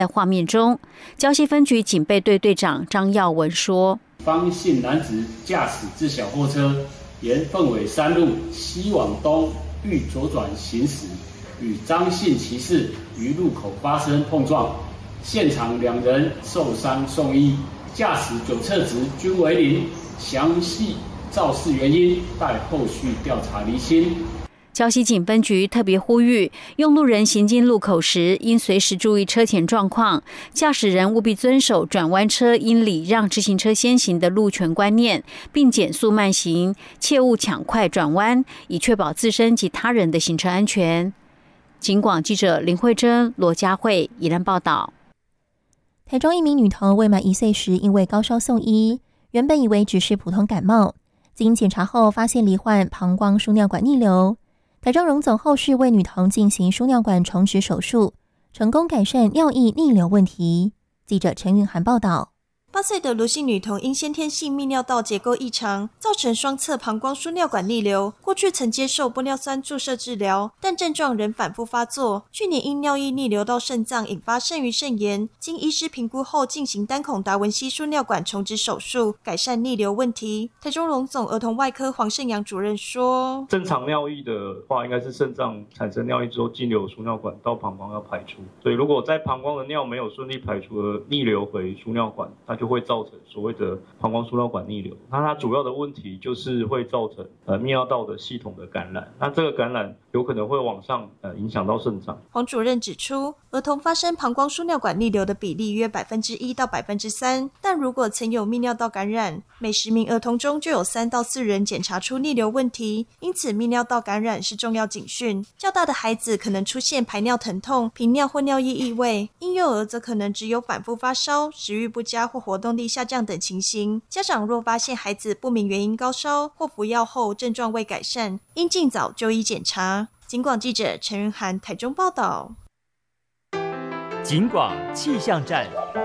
在画面中，礁溪分局警备队队长张耀文说：“ 方姓男子驾驶自小货车沿凤尾山路西往东欲左转行驶，与张姓骑士于路口发生碰撞，现场2人受伤送医，驾驶左侧值均为0，详细肇事原因待后续调查厘清。” 礁溪警分局特别呼吁，用路人行经路口时，应随时注意车前状况，驾驶人务必遵守转弯车应礼让直行车先行的路权观念，并减速慢行，切勿抢快转弯，以确保自身及他人的行车安全。警广记者林慧珍、罗佳慧宜兰报道。 台中一名女童未满1岁时因为高烧送医，原本以为只是普通感冒，经检查后发现罹患膀胱输尿管逆流。台中荣总后续为女童进行输尿管重植手术，成功改善尿液逆流问题。记者陈云涵报道。 8岁的卢姓女童因先天性泌尿道结构异常，造成双侧膀胱输尿管逆流。过去曾接受玻尿酸注射治疗，但症状仍反复发作。去年因尿液逆流到肾脏，引发肾盂肾炎，经医师评估后进行单孔达文西输尿管重植手术，改善逆流问题。台中荣总儿童外科黄胜阳主任说：“ 正常尿液的话，应该是肾脏产生尿液之后经流输尿管到膀胱要排出，所以如果在膀胱的尿没有顺利排出而逆流回输尿管，它就会造成所谓的膀胱输尿管逆流。那它主要的问题就是会造成泌尿道的系统的感染。那这个感染有可能会往上影响到肾脏。” 黄主任指出，儿童发生膀胱输尿管逆流的比例约1%到3%，但如果曾有泌尿道感染，每10名儿童中就有3到4人检查出逆流问题，因此泌尿道感染是重要警讯。较大的孩子可能出现排尿疼痛、频尿或尿液异味，婴幼儿则可能只有反复发烧、食欲不佳或活动力下降等情形。家长若发现孩子不明原因高烧或服药后症状未改善，应尽早就医检查。警广记者陈云涵台中报道。 警广气象站。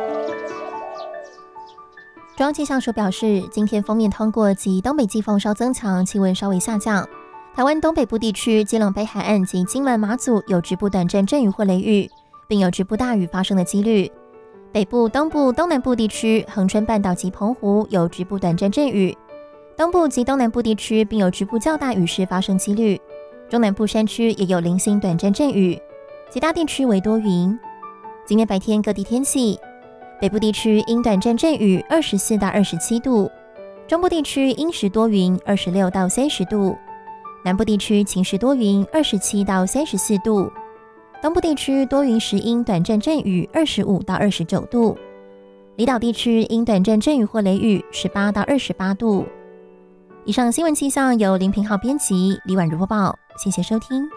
中央气象署表示，今天锋面通过及东北季风稍增强，气温稍微下降。台湾东北部地区、基隆北海岸及金门、马祖有局部短暂阵雨或雷雨，并有局部大雨发生的几率。北部、东部、东南部地区、恒春半岛及澎湖有局部短暂阵雨，东部及东南部地区并有局部较大雨势发生几率。中南部山区也有零星短暂阵雨，其他地区为多云。今天白天各地天气，北部地区因短暂阵雨24到27度，中部地区阴时多云26到30度，南部地区晴时多云27到34度，东部地区多云时阴短暂阵雨25到29度，离岛地区因短暂阵雨或雷雨18到28度。以上新闻气象由林平浩编辑，李婉如播报，谢谢收听。